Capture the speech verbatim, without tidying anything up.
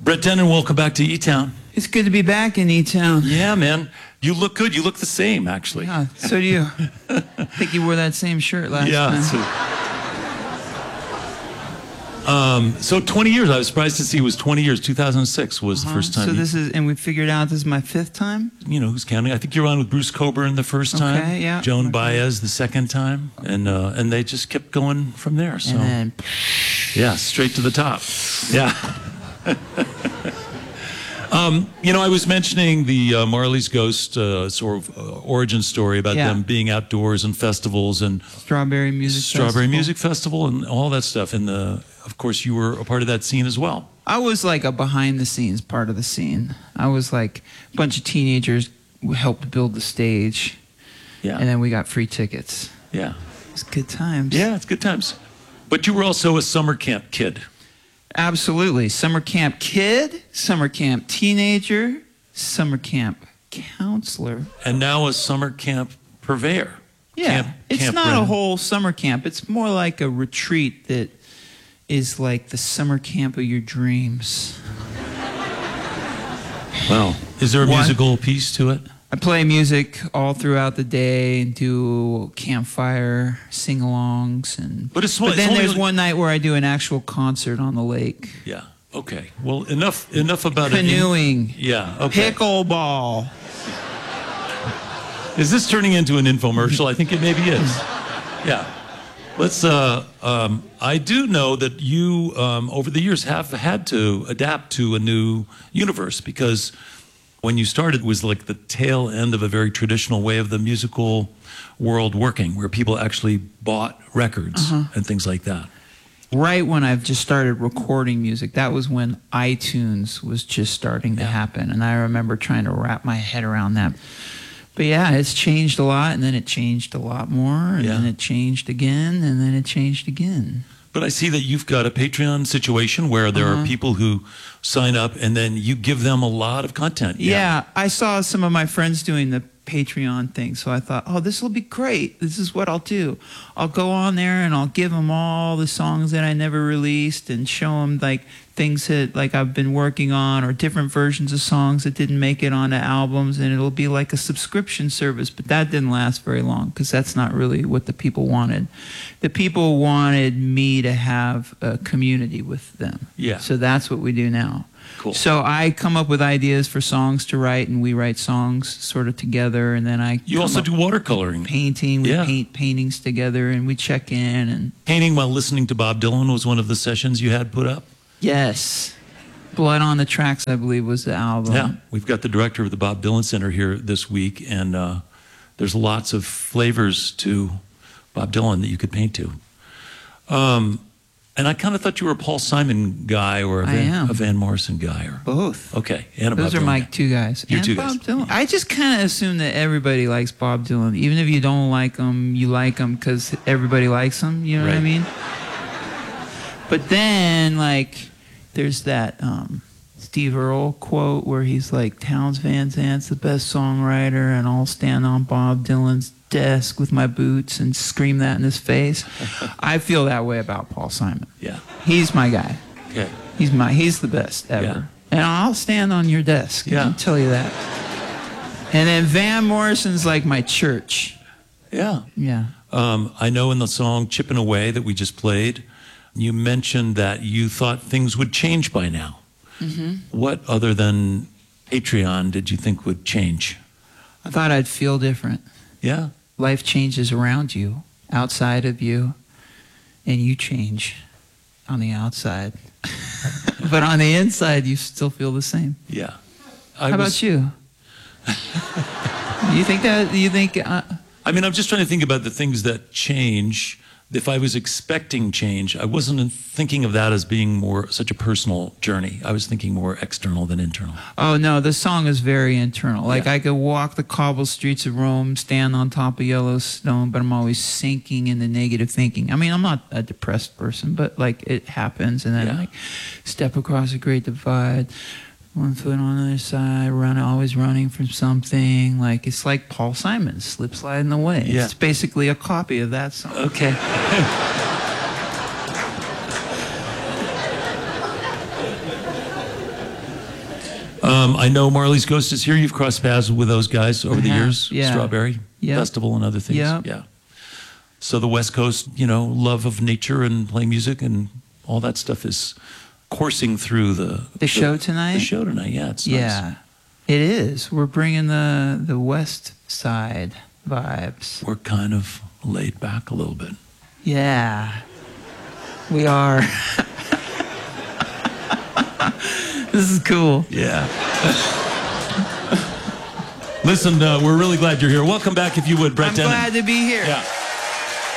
Brett Dennen, welcome back to E-Town. It's good to be back in E-Town. Yeah, man. You look good. You look the same, actually. Yeah, so do you. I think you wore that same shirt last yeah, time. So, um, so twenty years. I was surprised to see it was twenty years. two thousand six was uh-huh. the first time. So you, this is, and we figured out this is my fifth time? You know, who's counting? I think you were on with Bruce Coburn the first time. Okay, yeah. Joan okay. Baez the second time. And uh, and they just kept going from there. So. And then... Yeah, straight to the top. Yeah. Um, you know, I was mentioning the uh, Marley's Ghost uh, sort of uh, origin story about yeah. them being outdoors and festivals and Strawberry Music Strawberry Festival. Music Festival and all that stuff. And the, of course, you were a part of that scene as well. I was like a behind-the-scenes part of the scene. I was like a bunch of teenagers who helped build the stage. Yeah. And then we got free tickets. Yeah. It's good times. Yeah, it's good times. But you were also a summer camp kid. Absolutely. Summer camp kid, summer camp teenager, summer camp counselor. And now a summer camp purveyor. Yeah. Camp, it's camp not Brennan. a whole summer camp. It's more like a retreat that is like the summer camp of your dreams. Wow. Is there a What? musical piece to it? I play music all throughout the day and do campfire sing-alongs. And, but it's, but then it's there's only... one night where I do an actual concert on the lake. Yeah. Okay. Well, enough enough about Canoeing. It. Yeah. Okay. Pickleball. Is this turning into an infomercial? I think it maybe is. Yeah. Let's. Uh, um, I do know that you, um, over the years, have had to adapt to a new universe because when you started it was like the tail end of a very traditional way of the musical world working, where people actually bought records uh-huh. and things like that. Right when I've just started recording music, that was when iTunes was just starting to Yeah. happen. And I remember trying to wrap my head around that. But yeah, it's changed a lot, and then it changed a lot more, and Yeah. then it changed again, and then it changed again. But I see that you've got a Patreon situation where there Uh-huh. are people who sign up and then you give them a lot of content. Yeah. Yeah. I saw some of my friends doing the Patreon thing, so I thought, oh, this will be great. This is what I'll do. I'll go on there and I'll give them all the songs that I never released and show them like things that like I've been working on or different versions of songs that didn't make it onto albums, and it'll be like a subscription service. But that didn't last very long because that's not really what the people wanted. The people wanted me to have a community with them. Yeah. So that's what we do now. Cool. So I come up with ideas for songs to write, and we write songs sort of together, and then I You come also up do watercoloring. painting. We Yeah. paint paintings together, and we check in. And Painting while listening to Bob Dylan was one of the sessions you had put up. yes, Blood on the Tracks, I believe, was the album. Yeah, we've got the director of the Bob Dylan Center here this week, and uh, there's lots of flavors to Bob Dylan that you could paint to. Um, and I kind of thought you were a Paul Simon guy or a I Van, am. a Van Morrison guy. Or Both. Okay, and a Those Bob are Dylan my guy. two guys. Your and two Bob guys. Dylan. I just kind of assume that everybody likes Bob Dylan. Even if you don't like him, you like him because everybody likes him. You know what I Right. mean? But then, like, there's that um, Steve Earle quote where he's like, Townes Van Zant's the best songwriter, and I'll stand on Bob Dylan's desk with my boots and scream that in his face. I feel that way about Paul Simon. Yeah. He's my guy. Okay. He's my. He's the best ever. Yeah. And I'll stand on your desk. Yeah. I'll tell you that. And then Van Morrison's like my church. Yeah. Yeah. Um, I know in the song Chippin' Away that we just played, you mentioned that you thought things would change by now. Mm-hmm. What other than Patreon did you think would change? I thought I'd feel different. Yeah. Life changes around you, outside of you, and you change on the outside. But on the inside, you still feel the same. Yeah. I How was, about you? You think that? You think? Uh, I mean, I'm just trying to think about the things that change. If I was expecting change, I wasn't thinking of that as being more such a personal journey. I was thinking more external than internal. Oh, no, the song is very internal. Like, Yeah. I could walk the cobbled streets of Rome, stand on top of Yellowstone, but I'm always sinking into negative thinking. I mean, I'm not a depressed person, but, like, it happens. And then, Yeah. like, step across a great divide, one foot on the other side, run, always running from something. Like, it's like Paul Simon, Slip Sliding Away. Yeah. It's basically a copy of that song. Okay. Um, I know Marley's Ghost is here. You've crossed paths with those guys over I the have, years. yeah. Strawberry Yep. Festival and other things. Yep. Yeah. So the West Coast, you know, love of nature and playing music and all that stuff is coursing through the The show tonight? The show tonight, yeah. It's Yeah, nice. it is. We're bringing the the West Side vibes. We're kind of laid back a little bit. Yeah, we are. This is cool. Yeah. Listen, uh, we're really glad you're here. Welcome back, if you would, Brett I'm Dennen. glad to be here. Yeah.